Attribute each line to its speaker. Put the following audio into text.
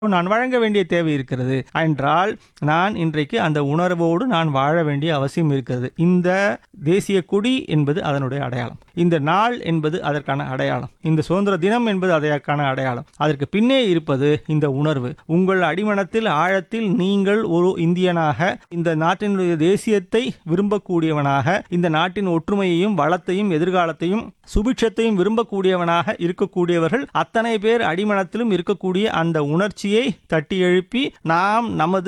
Speaker 1: நான் வழங்க வேண்டிய தேவை இருக்கிறது என்றால் நான் இன்றைக்கு அந்த உணர்வோடு நான் வாழ வேண்டிய அவசியம் இருக்கிறது. இந்த தேசிய கொடி என்பது அதனுடைய அடையாளம், இந்த நாள் என்பது அதற்கான அடையாளம், இந்த சுதந்திர தினம் என்பது அதற்கான அடையாளம். அதற்கு பின்னே இருப்பது இந்த உணர்வு. உங்கள் அடிமனத்தில் ஆழத்தில் நீங்கள் ஒரு இந்தியனாக, இந்த நாட்டினுடைய தேசியத்தை விரும்பக்கூடியவனாக, இந்த நாட்டின் ஒற்றுமையையும் வளத்தையும் எதிர்காலத்தையும் சுபிட்சத்தையும் விரும்பக்கூடியவனாக இருக்கக்கூடியவர்கள் அத்தனை பேர் அடிமனத்திலும் இருக்கக்கூடிய அந்த உணர்ச்சியை தட்டி எழுப்பி நாம் நமது